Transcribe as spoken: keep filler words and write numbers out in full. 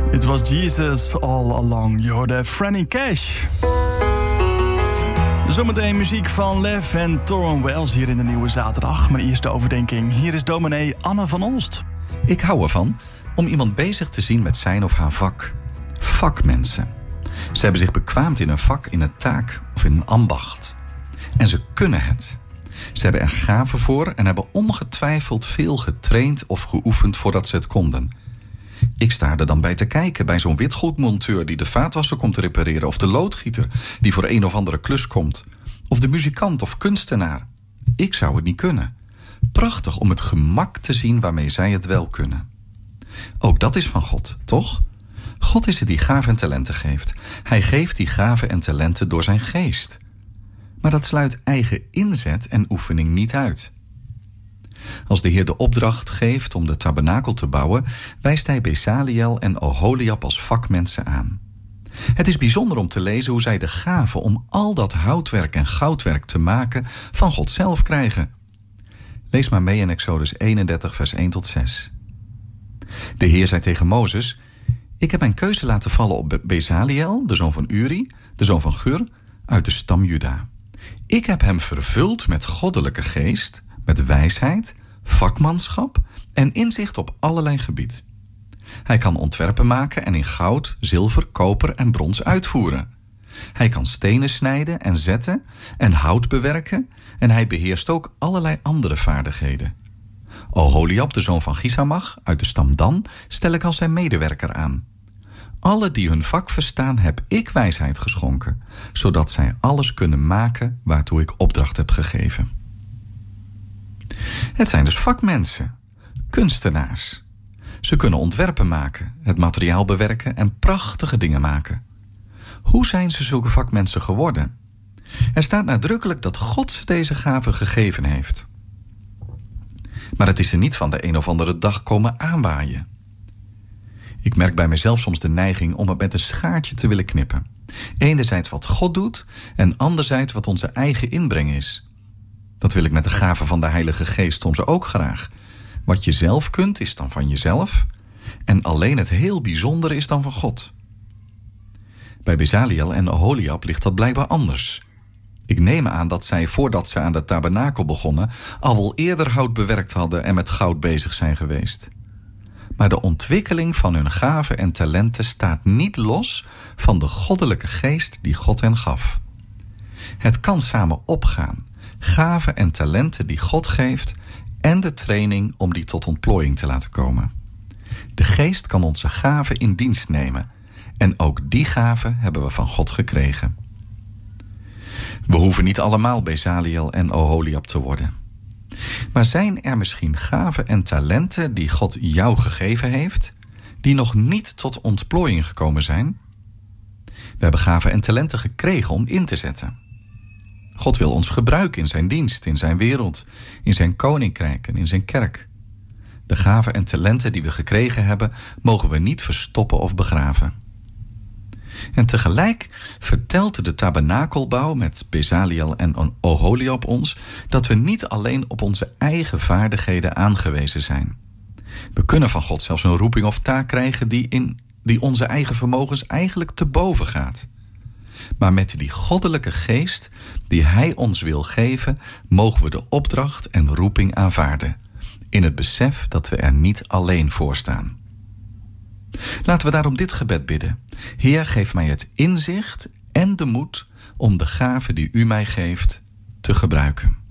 It was Jesus all along. Je hoorde Franny Cash. Zometeen muziek van Lef en Tauren Wells hier in de Nieuwe Zaterdag. Maar eerst de overdenking. Hier is dominee Anne van Olst. Ik hou ervan om iemand bezig te zien met zijn of haar vak. Vakmensen. Ze hebben zich bekwaamd in een vak, in een taak of in een ambacht. En ze kunnen het. Ze hebben er gaven voor en hebben ongetwijfeld veel getraind of geoefend voordat ze het konden. Ik sta er dan bij te kijken bij zo'n witgoedmonteur die de vaatwasser komt repareren, of de loodgieter die voor een of andere klus komt, of de muzikant of kunstenaar. Ik zou het niet kunnen. Prachtig om het gemak te zien waarmee zij het wel kunnen. Ook dat is van God, toch? God is het die gaven en talenten geeft. Hij geeft die gaven en talenten door zijn geest. Maar dat sluit eigen inzet en oefening niet uit. Als de Heer de opdracht geeft om de tabernakel te bouwen, wijst hij Besaliel en Oholiab als vakmensen aan. Het is bijzonder om te lezen hoe zij de gave om al dat houtwerk en goudwerk te maken van God zelf krijgen. Lees maar mee in Exodus eenendertig vers één tot zes. De Heer zei tegen Mozes: Ik heb mijn keuze laten vallen op Besaliel, de zoon van Uri, de zoon van Gur, uit de stam Juda. Ik heb hem vervuld met goddelijke geest, met wijsheid, vakmanschap en inzicht op allerlei gebied. Hij kan ontwerpen maken en in goud, zilver, koper en brons uitvoeren. Hij kan stenen snijden en zetten en hout bewerken en hij beheerst ook allerlei andere vaardigheden. Oholiab, de zoon van Gisamach, uit de stam Dan, stel ik als zijn medewerker aan. Alle die hun vak verstaan, heb ik wijsheid geschonken, zodat zij alles kunnen maken waartoe ik opdracht heb gegeven. Het zijn dus vakmensen, kunstenaars. Ze kunnen ontwerpen maken, het materiaal bewerken en prachtige dingen maken. Hoe zijn ze zulke vakmensen geworden? Er staat nadrukkelijk dat God ze deze gaven gegeven heeft. Maar het is er niet van de een of andere dag komen aanwaaien. Ik merk bij mezelf soms de neiging om het met een schaartje te willen knippen. Enerzijds wat God doet en anderzijds wat onze eigen inbreng is. Dat wil ik met de gave van de Heilige Geest soms ook graag. Wat je zelf kunt is dan van jezelf en alleen het heel bijzondere is dan van God. Bij Besaliel en Oholiab ligt dat blijkbaar anders. Ik neem aan dat zij, voordat ze aan de tabernakel begonnen, al wel eerder hout bewerkt hadden en met goud bezig zijn geweest. Maar de ontwikkeling van hun gaven en talenten staat niet los van de goddelijke geest die God hen gaf. Het kan samen opgaan, gaven en talenten die God geeft en de training om die tot ontplooiing te laten komen. De geest kan onze gaven in dienst nemen en ook die gaven hebben we van God gekregen. We hoeven niet allemaal Besaliel en Oholiab te worden. Maar zijn er misschien gaven en talenten die God jou gegeven heeft, die nog niet tot ontplooiing gekomen zijn? We hebben gaven en talenten gekregen om in te zetten. God wil ons gebruiken in zijn dienst, in zijn wereld, in zijn koninkrijk en in zijn kerk. De gaven en talenten die we gekregen hebben, mogen we niet verstoppen of begraven. En tegelijk vertelt de tabernakelbouw met Besaliel en Oholiab ons dat we niet alleen op onze eigen vaardigheden aangewezen zijn. We kunnen van God zelfs een roeping of taak krijgen die, in, die onze eigen vermogens eigenlijk te boven gaat. Maar met die goddelijke geest die Hij ons wil geven, mogen we de opdracht en roeping aanvaarden, in het besef dat we er niet alleen voor staan. Laten we daarom dit gebed bidden. Heer, geef mij het inzicht en de moed om de gave die U mij geeft te gebruiken.